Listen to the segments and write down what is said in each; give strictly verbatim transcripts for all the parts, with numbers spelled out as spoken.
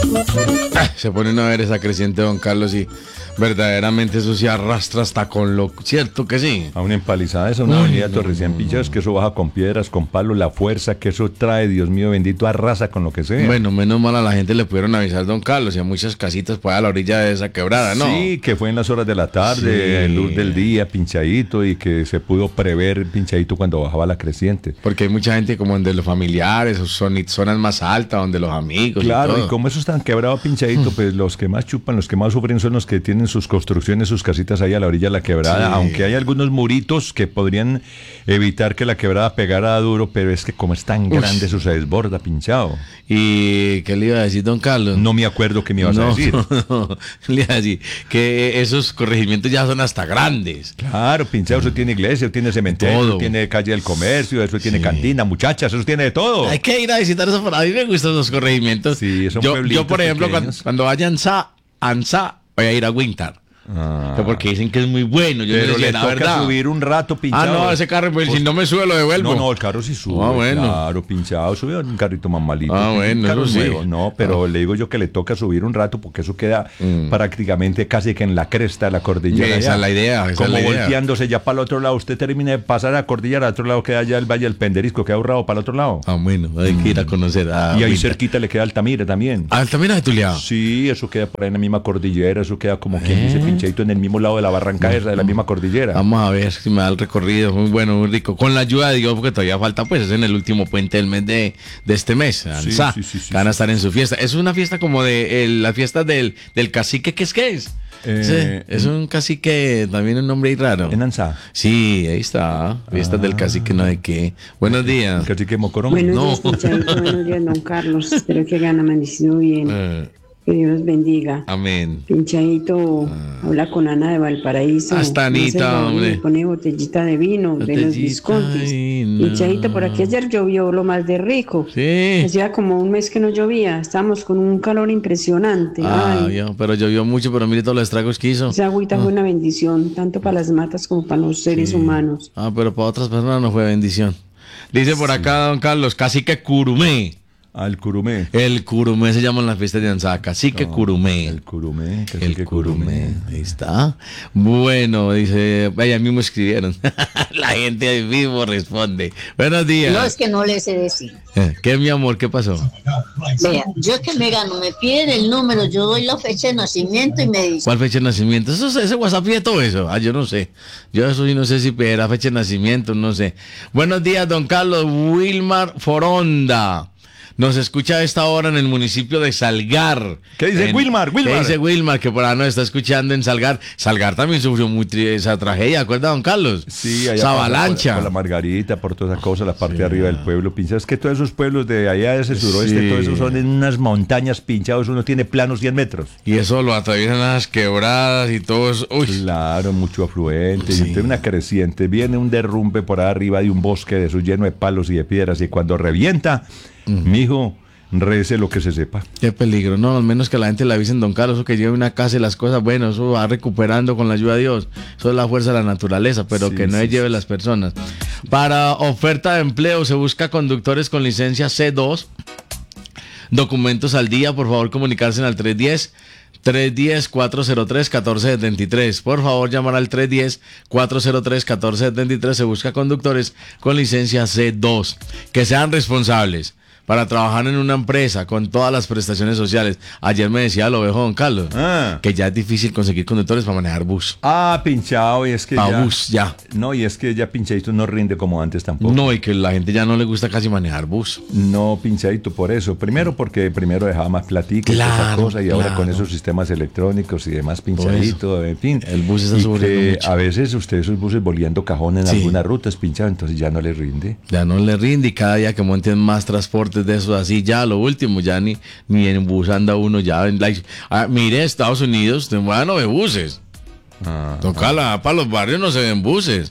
Ah, se pone uno a ver esa creciente, don Carlos, y verdaderamente eso se arrastra hasta con lo cierto que sí. A una empalizada, esa una avenida Torrecía en Pichas, que eso baja con piedras, con palos, la fuerza que eso trae, Dios mío bendito, arrasa con lo que sea. Bueno, menos mal a la gente le pudieron avisar, don Carlos, y a muchas casitas pues a la orilla de esa quebrada, ¿no? Sí, que fue en las horas de la tarde, Sí. luz del día, pinchadito, y que se pudo prever pinchadito cuando bajaba la creciente. Porque hay mucha gente como donde los familiares, o son zonas más altas, donde los amigos. Claro, y, y, todo. como eso están quebrado, pinchadito, pues los que más chupan, los que más sufren son los que tienen sus construcciones, sus casitas ahí a la orilla de la quebrada, Sí. aunque hay algunos muritos que podrían evitar que la quebrada pegara duro, pero es que como es tan Uy. grande, eso se desborda, pinchado. ¿Y qué le iba a decir, don Carlos? No me acuerdo qué me ibas no, a decir. no, le iba a decir que esos corregimientos ya son hasta grandes. Claro, pinchado, eso tiene iglesia, eso tiene cementerio, Todo. eso tiene calle del comercio, eso tiene Sí. cantina, muchachas, eso tiene de todo. Hay que ir a visitar eso. A mí me gustan los corregimientos. Sí, son yo, pueblitos yo, por ejemplo, cuando, pequeños. cuando vaya a Ansa, Ansa, voy a ir a Winter. Ah. Porque dicen que es muy bueno. Yo Pero no sé le la toca verdad. subir un rato, Ah, pinchado. no, ese carro, pues, si no me sube, lo devuelvo. No, no, el carro sí sube. Ah, bueno. Claro, pinchado, sube un carrito más malito. Ah, bueno, un carro eso sí. nuevo. No, pero Ah. le digo yo que le toca subir un rato porque eso queda Mm. prácticamente casi que en la cresta de la cordillera. Esa ya. es la idea, esa Como es la idea. volteándose ya para el otro lado. Usted termina de pasar a la cordillera, al otro lado queda ya el Valle del Penderisco, queda ahorrado para el otro lado. Ah, bueno, hay que ir a conocer a y ahí Winter. cerquita le queda Altamira también. Ah, Altamira de Tuliao. Sí, eso queda por ahí en la misma cordillera, eso queda como quien dice pinchadito en el mismo lado de la barranca esa, de la misma cordillera. Vamos a ver si me da el recorrido. Muy bueno, muy rico. Con la ayuda de Dios, porque todavía falta, pues, es en el último puente del mes de, de este mes. Ansá, sí, sí, sí, que van a sí. estar en su fiesta. Es una fiesta como de el- la fiesta del, del cacique, ¿qué es que es? Eh, Sí, es un cacique, también un nombre ahí raro. En Ansá. Sí, ahí está. Fiesta del cacique, no de qué. Buenos días. El cacique Mocorón. Buenos No. días, pinchadito. Buenos días, don Carlos. Espero que hayan amanecido bien. Eh, Que Dios los bendiga. amén. Pinchadito habla con Ana de Valparaíso. Hasta Anita, Me hace el favor y hombre. le pone botellita de vino de los Botellita Viscontis. de vino. Pinchadito, por aquí ayer llovió lo más de rico. Sí. Hacía como un mes que no llovía. Estábamos con un calor impresionante. Ah, Ay, vio, pero llovió mucho, pero mire todos los estragos que hizo. esa agüita fue una bendición, tanto para las matas como para los seres humanos. Ah, pero para otras personas no fue bendición. Dice por acá, don Carlos, cacique Curumé. Al Curumé. El Curumé se llama en las fiestas de Ansá, cacique Curumé. El Curumé. El cacique Curumé, ahí está. Bueno, dice, vaya, mismo escribieron. La gente ahí mismo responde. Buenos días. No, es que no le sé decir. Eh, ¿Qué, mi amor? ¿Qué pasó? Vea, yo que me gano, me piden el número, yo doy la fecha de nacimiento y me dicen, ¿Cuál fecha de nacimiento? Eso, ese WhatsApp y todo eso. Ah, yo no sé. Yo eso sí no sé si era fecha de nacimiento, no sé. Buenos días, don Carlos. Wilmar Foronda. Nos escucha a esta hora en el municipio de Salgar. ¿Qué dice En- Wilmar? Wilmar. ¿Qué dice Wilmar? Que por ahí nos está escuchando en Salgar. Salgar también sufrió muy tri- esa tragedia, ¿acuerda, don Carlos? Sí, allá esa por- avalancha. Por, por la Margarita, por toda esa cosa, la parte de arriba del pueblo. Pinchado. Es que todos esos pueblos de allá de ese suroeste, Sí. todos esos son en unas montañas pinchados. Uno tiene planos cien metros. Y eso lo atraviesan las quebradas y todo eso. Uy. Claro, mucho afluente. Sí. Y entonces una creciente. Viene un derrumbe por ahí arriba de un bosque de eso lleno de palos y de piedras. Y cuando revienta, mijo, rece lo que se sepa. Qué peligro, no, al menos que la gente le avisen, don Carlos, eso que lleve una casa y las cosas, bueno, eso va recuperando con la ayuda de Dios, eso es la fuerza de la naturaleza, pero Sí, que no sí, se lleve las personas. Para oferta de empleo se busca conductores con licencia C dos, documentos al día, por favor comunicarse al tres uno cero, tres uno cero, cuatro cero tres, uno cuatro siete tres. Por favor, llamar al tres uno cero, cuatro cero tres, uno cuatro siete tres. Se busca conductores con licencia C dos, que sean responsables para trabajar en una empresa con todas las prestaciones sociales. Ayer me decía lo viejo don Carlos, Ah. que ya es difícil conseguir conductores para manejar bus. Ah, pinchado. Y es que Pa' ya. bus, ya. No, y es que ya pinchadito no rinde como antes tampoco. No, y que la gente ya no le gusta casi manejar bus. No, pinchadito, por eso. Primero porque primero dejaba más platica y toda esa Claro, cosa, y ahora claro. con esos sistemas electrónicos y demás pinchadito, en fin. El bus está Y sufriendo que mucho. a veces usted esos buses volviendo cajón en Sí. algunas rutas pinchado, entonces ya no le rinde. Ya no le rinde y cada día que monten más transportes de esos así, ya lo último, ya ni, ni en bus anda uno ya. En la, ah, mire, Estados Unidos, usted no ve buses. Ah, Toca la, para los barrios no se ven buses.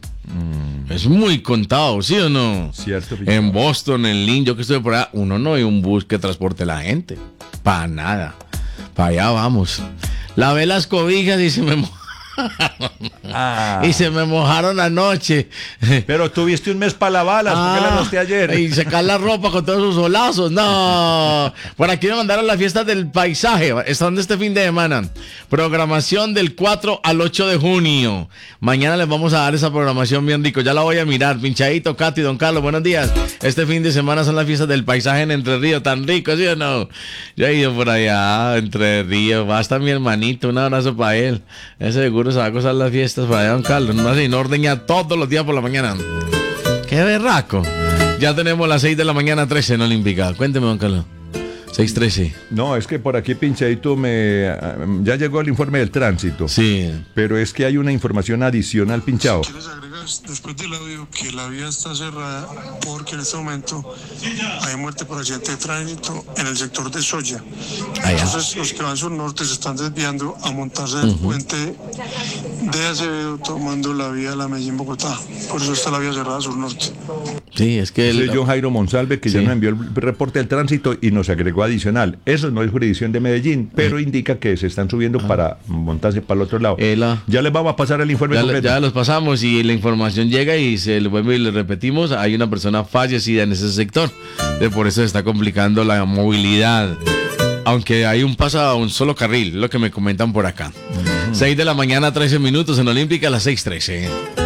Es muy contado, ¿sí o no? Cierto, pinchado. En Boston, en Lynn, yo que estoy por allá, uno no hay un bus que transporte a la gente. Para nada. Para allá vamos. Lavé las cobijas y se me, mo- Ah. Y se me mojaron anoche. Pero tuviste un mes para lavarlas, ¿por qué las lavaste ayer? Y secar la ropa con todos esos solazos. No. Por aquí me mandaron las fiestas del paisaje. Están de este fin de semana. Programación del cuatro al ocho de junio. Mañana les vamos a dar esa programación bien rico. Ya la voy a mirar. Pinchadito, Katy, don Carlos, buenos días. Este fin de semana son las fiestas del paisaje en Entre Ríos. Tan rico, ¿sí o no? Yo he ido por allá, Entre Ríos. Va hasta mi hermanito. Un abrazo para él. Ese seguro se va a gozar las fiestas para allá, don Carlos. No hace orden ya todos los días por la mañana. ¡Qué berraco! Ya tenemos las seis de la mañana, trece en Olímpica. Cuénteme, don Carlos. seis trece. No, es que por aquí, Pinchadito, me ya llegó el informe del tránsito. Sí. Pero es que hay una información adicional, Pinchado. Si quieres agregas después del audio que la vía está cerrada porque en este momento hay muerte por accidente de tránsito en el sector de Soya. Allá. Entonces los que van sur norte se están desviando a montarse en el puente de Acevedo tomando la vía de la Medellín Bogotá. Por eso está la vía cerrada sur norte. Sí, es que... Soy El... yo, Jairo Monsalve, que Sí. ya nos envió el reporte del tránsito y nos agregó adicional. Eso no es jurisdicción de Medellín, pero indica que se están subiendo para montarse para el otro lado. Eh, la- Ya les vamos a pasar el informe Ya, completo. ya los pasamos y la información llega y se le vuelve y le repetimos, hay una persona fallecida en ese sector, de por eso se está complicando la movilidad, aunque hay un paso a un solo carril, lo que me comentan por acá. seis de la mañana, trece minutos en Olímpica, a las seis trece.